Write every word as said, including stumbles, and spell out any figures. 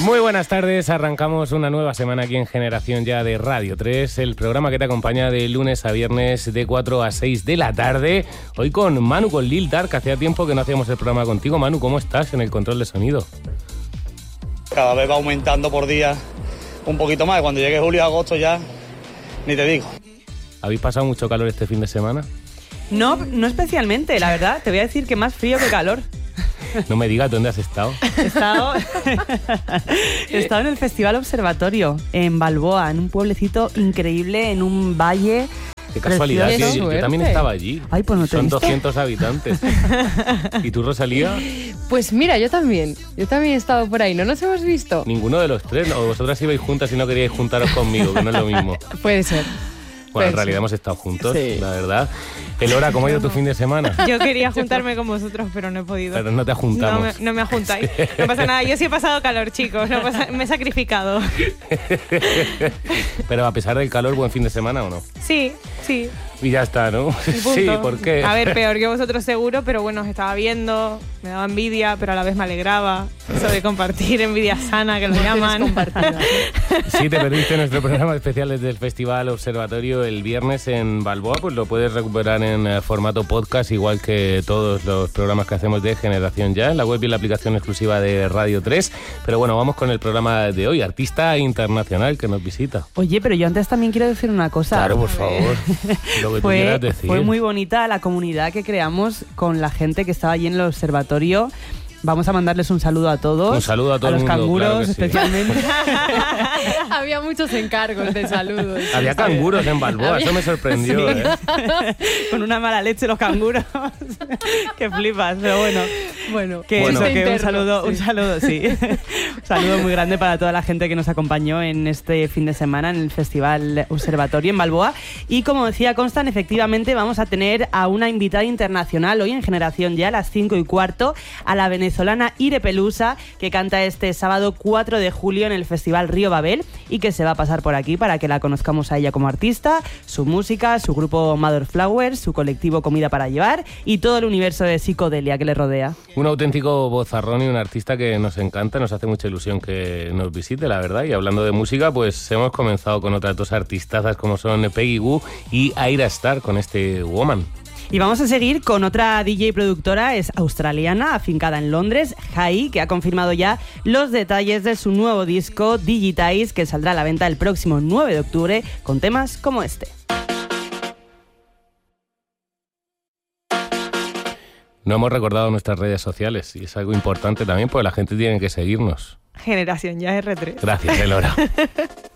Muy buenas tardes, arrancamos una nueva semana aquí en Generación Ya de Radio tres, el programa que te acompaña de lunes a viernes de cuatro a seis de la tarde. Hoy con Manu, con Lil Dark, hacía tiempo que no hacíamos el programa contigo. Manu, ¿cómo estás en el control de sonido? Cada vez va aumentando por día un poquito más, cuando llegue julio y agosto ya, ni te digo. ¿Habéis pasado mucho calor este fin de semana? No, no especialmente, la verdad. Te voy a decir que más frío que calor. No me digas dónde has estado. He estado, he estado en el Festival Observatorio, en Balboa, en un pueblecito increíble, en un valle. Qué casualidad, Precioso. que yo, yo también estaba allí. Ay, pues no te he Son visto. doscientos habitantes. ¿Y tú, Rosalía? Pues mira, yo también. Yo también he estado por ahí. ¿No nos hemos visto? Ninguno de los tres. O vosotras ibais juntas y no queríais juntaros conmigo, que no es lo mismo. Puede ser. Bueno, en Pues realidad sí. hemos estado juntos, Sí. la verdad. Elora, ¿cómo ha ido tu fin de semana? Yo quería juntarme con vosotros, pero no he podido. Pero no te No juntamos. me, no me juntáis. No pasa nada. Yo sí he pasado calor, chicos. No pasa- me he sacrificado. Pero a pesar del calor, ¿buen fin de semana o no? Sí, sí. Y ya está, ¿no? y punto. Sí, ¿por qué? A ver, peor que vosotros seguro, pero bueno, os estaba viendo, me daba envidia, pero a la vez me alegraba. Eso de compartir, envidia sana, que lo llaman. Si te perdiste nuestro programa especial desde el Festival Observatorio el viernes en Balboa, pues lo puedes recuperar en eh, formato podcast, igual que todos los programas que hacemos de Generación Ya, en la web y en la aplicación exclusiva de Radio tres. Pero bueno, vamos con el programa de hoy, artista internacional que nos visita. Oye, pero yo antes también quiero decir una cosa. Claro, por favor, lo que tú Fue, quieras decir. fue muy bonita la comunidad que creamos con la gente que estaba allí en el observatorio. Vamos a mandarles un saludo a todos. Un saludo a todo a el los mundo, canguros, claro que sí. especialmente. Había muchos encargos de saludos. Había canguros en Balboa, Había- eso me sorprendió. Sí. ¿eh? Con una mala leche los canguros. Que flipas, pero bueno. Bueno, Que Bueno. eso, que un interno, saludo, sí. un saludo, sí. Un saludo muy grande para toda la gente que nos acompañó en este fin de semana en el Festival Observatorio en Balboa. Y como decía Constan, efectivamente vamos a tener a una invitada internacional hoy en Generación Ya a las cinco y cuarto, a la venezolana Ire Pelusa, que canta este sábado cuatro de julio en el Festival Río Babel y que se va a pasar por aquí para que la conozcamos a ella como artista, su música, su grupo Mother Flowers, su colectivo Comida para Llevar y todo el universo de psicodelia que le rodea. Un auténtico vozarrón y un artista que nos encanta, nos hace mucha ilusión que nos visite, la verdad. Y hablando de música, pues hemos comenzado con otras dos artistazas como son Peggy Gou y Ayra Starr con este Woman. Y vamos a seguir con otra D J productora, es australiana, afincada en Londres, Jai, que ha confirmado ya los detalles de su nuevo disco Digitize, que saldrá a la venta el próximo nueve de octubre con temas como este. No hemos recordado nuestras redes sociales y es algo importante también porque la gente tiene que seguirnos. Generación Ya R tres. Gracias, Elora.